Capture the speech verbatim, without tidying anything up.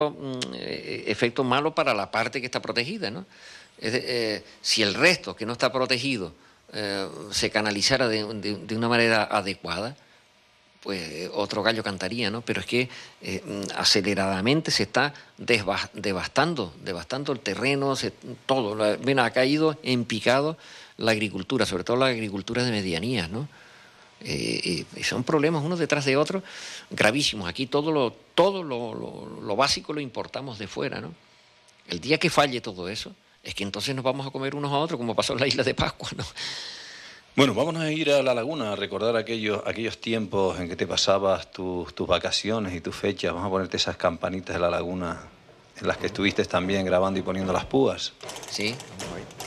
mm, eh, efecto malo para la parte que está protegida, ¿no? Es de- eh, si el resto que no está protegido eh, se canalizara de, de- de una manera adecuada, pues eh, otro gallo cantaría, ¿no? Pero es que eh, mm, aceleradamente se está desva- devastando, devastando el terreno, se- todo. La- bueno, ha caído en picado la agricultura, sobre todo la agricultura de medianías, ¿no? Eh, y son problemas unos detrás de otros gravísimos. Aquí todo lo, todo lo, lo- lo básico lo importamos de fuera, ¿no? El día que falle todo eso, es que entonces nos vamos a comer unos a otros, como pasó en la isla de Pascua, ¿no? Bueno, vamos a ir a la laguna a recordar aquellos, aquellos tiempos en que te pasabas tus, tus vacaciones y tus fechas. Vamos a ponerte esas campanitas de la laguna en las que estuviste también grabando y poniendo las púas. Sí, vamos a ver.